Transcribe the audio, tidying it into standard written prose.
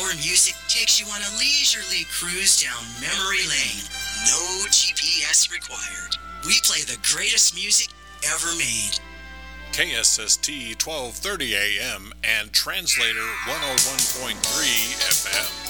Our music takes you on a leisurely cruise down memory lane. No GPS required. We play the greatest music ever made. KSST 1230 AM and Translator 101.3 FM.